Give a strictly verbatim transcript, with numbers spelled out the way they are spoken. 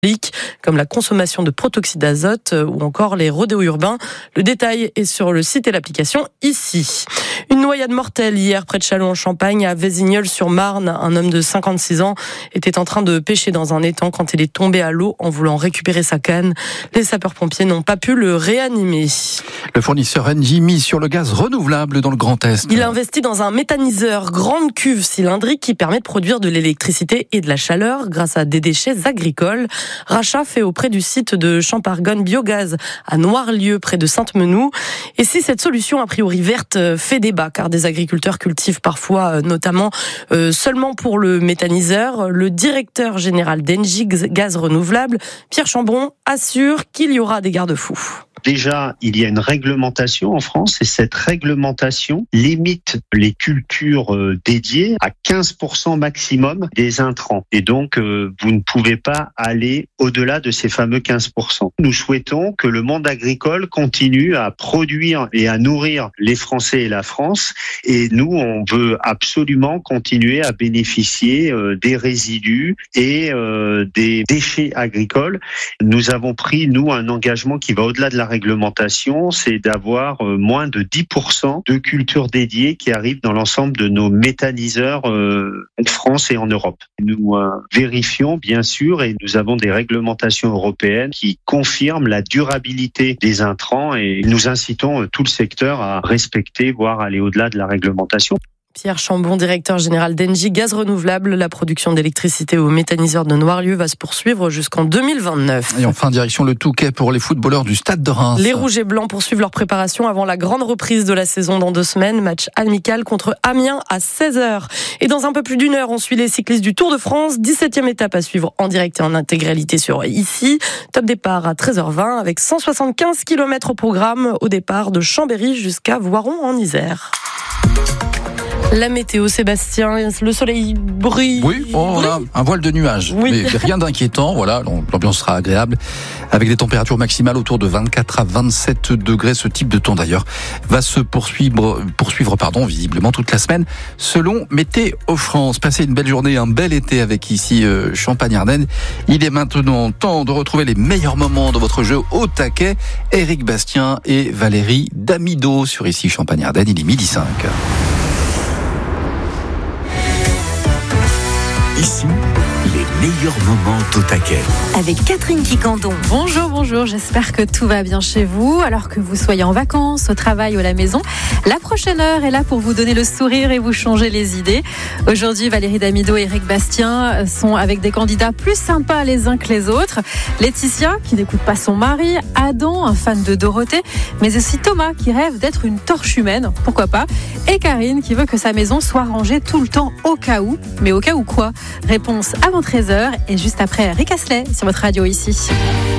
comme la consommation de protoxyde d'azote ou encore les rodéos urbains. Le détail est sur le site et l'application ici. Une noyade mortelle hier près de Châlons-en-Champagne à Vésignolles-sur-Marne. Un homme de cinquante-six ans était en train de pêcher dans un étang quand il est tombé à l'eau en voulant récupérer sa canne. Les sapeurs-pompiers n'ont pas pu le réanimer. Le fournisseur Engie mise sur le gaz renouvelable dans le Grand Est. Il a investi dans un méthaniseur grande cuve cylindrique qui permet de produire de l'électricité et de la chaleur grâce à des déchets agricoles. Rachat fait auprès du site de Champargonne Biogaz à Noirlieu près de Sainte-Menou. Et si cette solution a priori verte fait débat car des agriculteurs cultivent parfois notamment euh, seulement pour le méthaniseur, le directeur général d'Engie Gaz Renouvelable, Pierre Chambon, assure qu'il y aura des garde-fous. Déjà, il y a une réglementation en France et cette réglementation limite les cultures dédiées à quinze pour cent maximum des intrants. Et donc, euh, vous ne pouvez pas aller au-delà de ces fameux quinze pour cent. Nous souhaitons que le monde agricole continue à produire et à nourrir les Français et la France. Et nous, on veut absolument continuer à bénéficier euh, des résidus et euh, des déchets agricoles. Nous avons pris, nous, un engagement qui va au-delà de la réglementation, c'est d'avoir moins de dix pour cent de cultures dédiées qui arrivent dans l'ensemble de nos méthaniseurs euh, en France et en Europe. Nous euh, vérifions bien sûr et nous avons des réglementations européennes qui confirment la durabilité des intrants et nous incitons tout le secteur à respecter, voire aller au-delà de la réglementation. Pierre Chambon, directeur général d'Engie Gaz Renouvelable. La production d'électricité au méthaniseur de Noirlieu va se poursuivre jusqu'en deux mille vingt-neuf. Et enfin, direction le Touquet pour les footballeurs du Stade de Reims. Les Rouges et Blancs poursuivent leur préparation avant la grande reprise de la saison dans deux semaines. Match amical contre Amiens à seize heures. Et dans un peu plus d'une heure, on suit les cyclistes du Tour de France. dix-septième étape à suivre en direct et en intégralité sur ici. Top départ à treize heures vingt avec cent soixante-quinze kilomètres au programme au départ de Chambéry jusqu'à Voiron en Isère. La météo, Sébastien, le soleil brille. Oui, oh, on a un voile de nuages, oui. Mais rien d'inquiétant. Voilà, l'ambiance sera agréable avec des températures maximales autour de vingt-quatre à vingt-sept degrés. Ce type de temps d'ailleurs va se poursuivre, poursuivre pardon, visiblement toute la semaine selon Météo France. Passez une belle journée, un bel été avec ici euh, Champagne-Ardenne. Il est maintenant temps de retrouver les meilleurs moments de votre jeu au taquet. Éric Bastien et Valérie Damido sur ici Champagne-Ardenne. Il est midi cinq. Ici, les meilleurs moments au taquet. Avec Catherine Quicandon. Bonjour, bonjour, j'espère que tout va bien chez vous. Alors que vous soyez en vacances, au travail ou à la maison, la prochaine heure est là pour vous donner le sourire et vous changer les idées. Aujourd'hui, Valérie Damido et Éric Bastien sont avec des candidats plus sympas les uns que les autres. Laetitia, qui n'écoute pas son mari, Adam, un fan de Dorothée, mais aussi Thomas, qui rêve d'être une torche humaine, pourquoi pas, et Karine, qui veut que sa maison soit rangée tout le temps au cas où. Mais au cas où quoi ? Réponse avant treize heures et juste après Rick Astley sur votre radio ici.